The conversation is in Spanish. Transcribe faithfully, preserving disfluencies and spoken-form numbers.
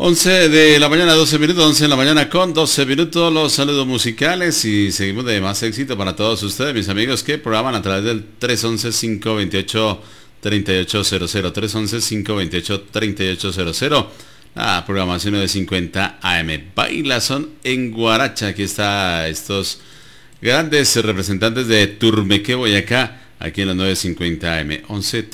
once de la mañana, doce minutos, once de la mañana con doce minutos, los saludos musicales y seguimos de más éxito para todos ustedes, mis amigos, que programan a través del tres once, cinco veintiocho, treinta y ocho cero cero, tres once, cinco veintiocho, treinta y ocho cero cero, la programación de cincuenta A M. Bailason en Guaracha, aquí está estos grandes representantes de Turmeque, Boyacá, aquí en los novecientos cincuenta A M, once